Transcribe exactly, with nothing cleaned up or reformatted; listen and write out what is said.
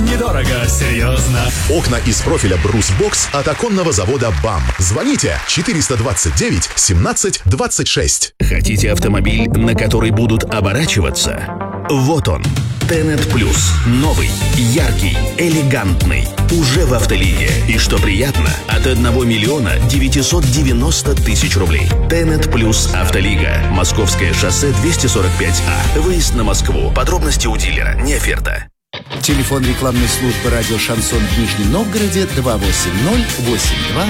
недорого, серьезно. Окна из профиля «Брус Бокс» от оконного завода «БАМ». Звоните четыреста двадцать девять семнадцать двадцать шесть. Хотите автомобиль, на который будут оборачиваться? Вот он. Тенет Плюс. Новый, яркий, элегантный. Уже в Автолиге. И что приятно, от одного миллиона девятьсот девяносто тысяч рублей. Тенет Плюс Автолига. Московское шоссе двести сорок пять А. Выезд на Москву. Подробности у дилера. Не оферта. Телефон рекламной службы радио «Шансон» в Нижнем Новгороде два восемь ноль восемь два